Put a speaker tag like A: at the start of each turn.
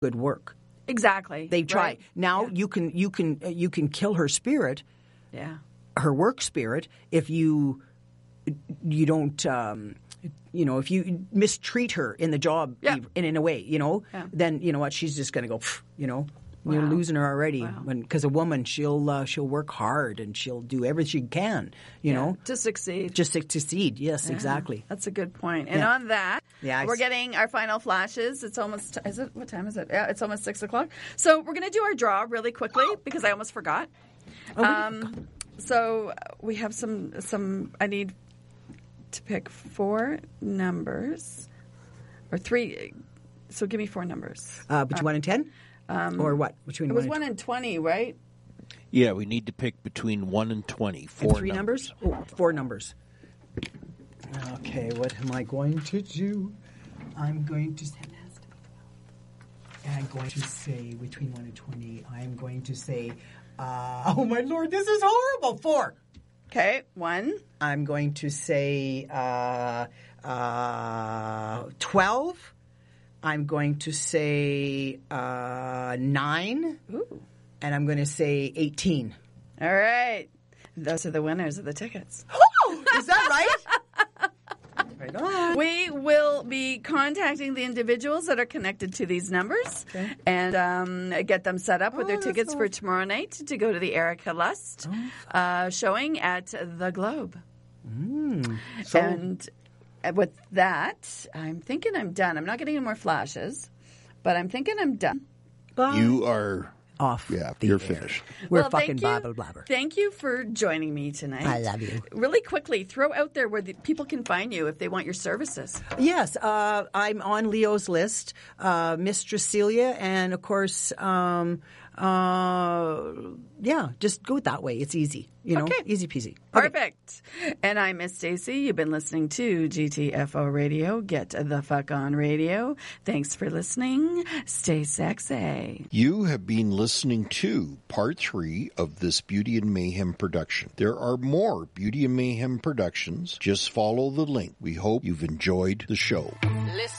A: good work.
B: Exactly.
A: They try.
B: Right.
A: Now you can kill her spirit, her work spirit, if you don't if you mistreat her in the job in a way, then you know what, she's just going to go, You're losing her already. Because a woman, she'll work hard and she'll do everything she can, you know.
B: To succeed.
A: Just to succeed, yes, exactly.
B: That's a good point. And on that,
A: Yeah,
B: we're getting our final flashes. It's almost, what time is it? Yeah, it's almost 6 o'clock. So we're going to do our draw really quickly because I almost forgot. So we have some, I need to pick 4 numbers or 3. So give me 4 numbers.
A: Between 1 and 10? Or what? Between
B: it was 1 and 20, right?
C: Yeah, we need to pick between 1 and 20. 4
A: and 3 numbers? Oh, 4 numbers. Okay, what am I going to do? I'm going to say between 1 and 20. I'm going to say, oh my Lord, this is horrible. 4.
B: Okay, 1.
A: I'm going to say 12. I'm going to say 9.
B: Ooh.
A: And I'm going to say 18.
B: All right. Those are the winners of the tickets.
A: Oh, is that right? Right on.
B: We will be contacting the individuals that are connected to these numbers and get them set up with their tickets for tomorrow night to go to the Erica Lust showing at the Globe. And with that, I'm thinking I'm done. I'm not getting any more flashes, but I'm thinking I'm done.
C: You are
A: off.
C: Yeah, you're finished.
A: We're fucking blabber blabber.
B: Thank you for joining me tonight.
A: I love you.
B: Really quickly, throw out there where people can find you if they want your services.
A: Yes, I'm on Leo's list, Mistress Celia, and of course, just go that way. It's easy, easy peasy.
B: Perfect. Okay. And I'm Miss Stacy. You've been listening to GTFO Radio. Get the fuck on radio. Thanks for listening. Stay sexy.
C: You have been listening to part 3 of this Beauty and Mayhem production. There are more Beauty and Mayhem productions. Just follow the link. We hope you've enjoyed the show.